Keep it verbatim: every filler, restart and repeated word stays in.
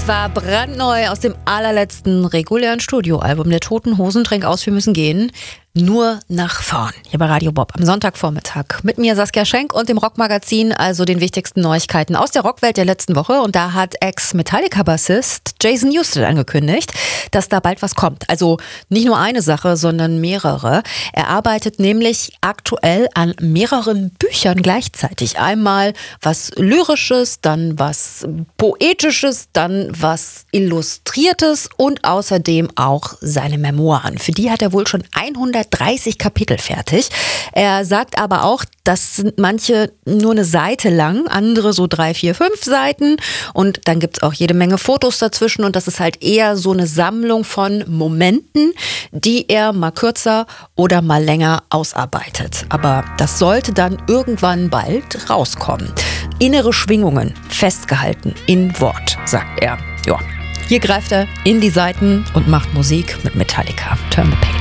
Das war brandneu aus dem allerletzten regulären Studioalbum der Toten Hosen. Trink aus, wir müssen gehen. Nur nach vorn. Hier bei Radio Bob am Sonntagvormittag. Mit mir Saskia Schenk und dem Rockmagazin, also den wichtigsten Neuigkeiten aus der Rockwelt der letzten Woche. Und da hat Ex-Metallica-Bassist Jason Newsted angekündigt, dass da bald was kommt. Also nicht nur eine Sache, sondern mehrere. Er arbeitet nämlich aktuell an mehreren Büchern gleichzeitig. Einmal was Lyrisches, dann was Poetisches, dann was Illustriertes und außerdem auch seine Memoiren. Für die hat er wohl schon hundertdreißig Kapitel fertig. Er sagt aber auch, das sind manche nur eine Seite lang, andere so drei, vier, fünf Seiten und dann gibt es auch jede Menge Fotos dazwischen und das ist halt eher so eine Sammlung von Momenten, die er mal kürzer oder mal länger ausarbeitet. Aber das sollte dann irgendwann bald rauskommen. Innere Schwingungen festgehalten in Wort, sagt er. Ja, hier greift er in die Seiten und macht Musik mit Metallica. Turn the Page.